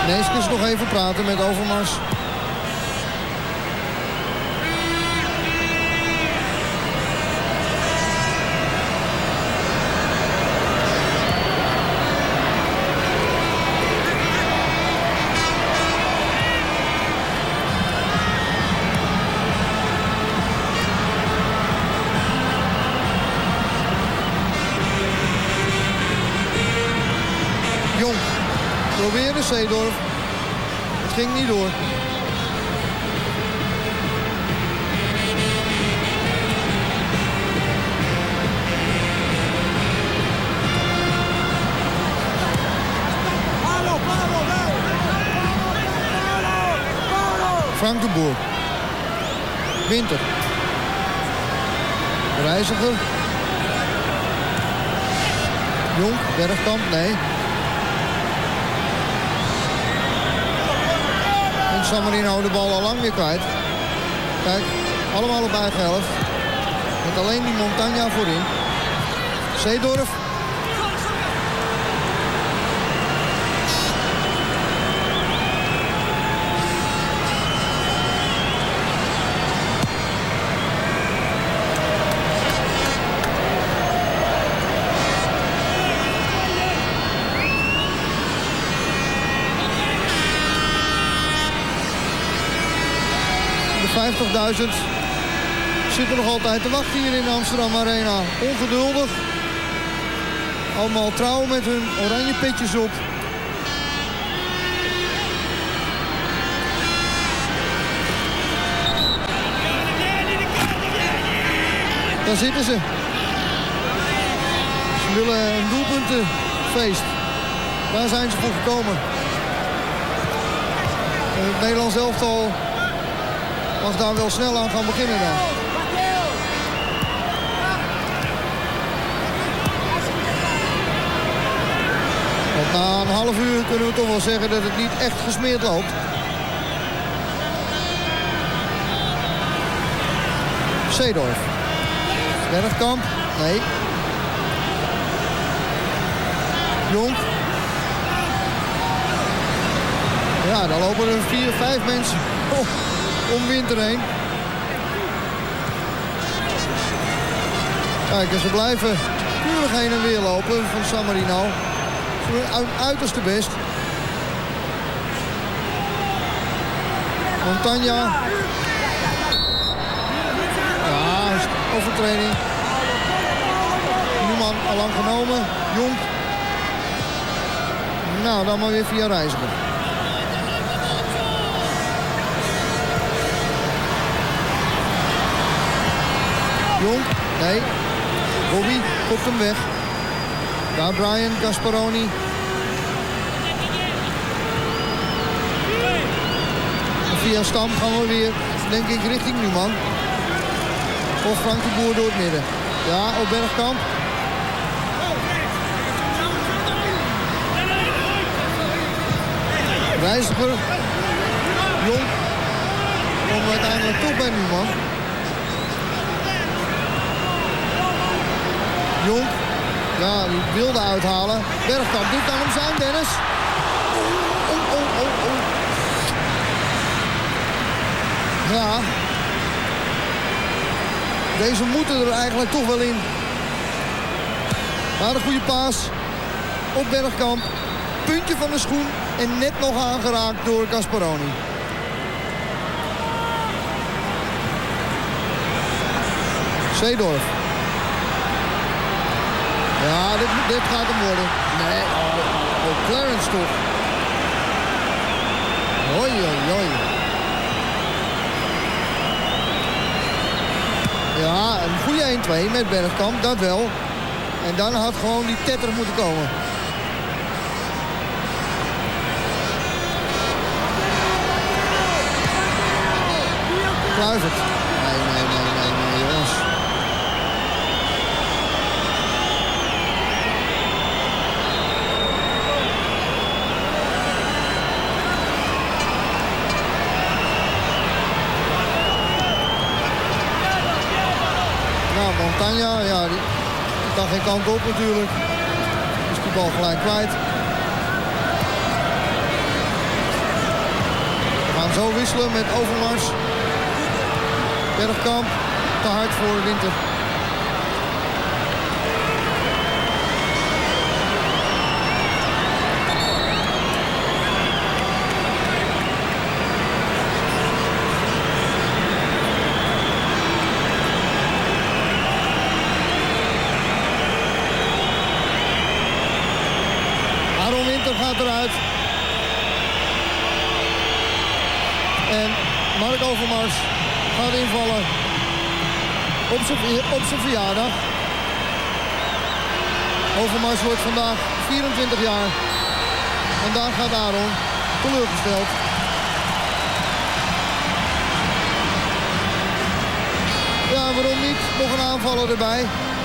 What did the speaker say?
Neeskens nog even praten met Overmars. Jong probeerde Seedorf. Het ging niet door. Frank de Boer. Winter. Reiziger. Jong, Bergkamp, nee. En San Marino de bal al lang weer kwijt. Kijk, allemaal op eigen helft. Met alleen die Montagna voorin. Seedorf. De 50.000 zitten nog altijd te wachten hier in de Amsterdam Arena. Ongeduldig. Allemaal trouw met hun oranje petjes op. Daar zitten ze. Ze willen een doelpuntenfeest. Daar zijn ze voor gekomen. En het Nederlands elftal mag daar wel snel aan gaan beginnen dan. Want na een half uur kunnen we toch wel zeggen dat het niet echt gesmeerd loopt. Seedorf. Bergkamp. Nee. Jong. Ja, daar lopen er 4, 5 mensen om Winter heen. Kijk, en ze blijven puur heen en weer lopen van San Marino. Ze doen hun uiterste best. Montagna. Ja, overtreding. Newman al lang genomen. Jong. Nou, dan maar weer via Reiziger. Jong, nee. Bobby kopt hem weg. Daar Brian Gasparoni. En via Stam gaan we weer, denk ik, richting Newman. Of Frank de Boer door het midden. Ja, op Bergkamp. Reiziger. Jong. Komen we uiteindelijk toch bij Newman. Jong. Ja, die wilde uithalen. Bergkamp, dit kan hem zijn, Dennis. Oh. Ja. Deze moeten er eigenlijk toch wel in. Maar een goede paas. Op Bergkamp. Puntje van de schoen. En net nog aangeraakt door Gasparoni. Seedorf. Ja, dit gaat hem worden. Nee, Clarence toch. Hoi. Ja, een goede 1-2 met Bergkamp, dat wel. En dan had gewoon die tetter moeten komen. Kluivert. Nee, jongens. Nou, Montagna, ja, die kan geen kant op natuurlijk. Is die bal gelijk kwijt. Gaan zo wisselen met Overmars. Bergkamp, te hard voor Winter. Aaron Winter gaat eruit. En Mark Overmars gaat invallen op zijn verjaardag. Overmars wordt vandaag 24 jaar. En daar gaat Aaron teleurgesteld. Ja, waarom niet? Nog een aanvaller erbij.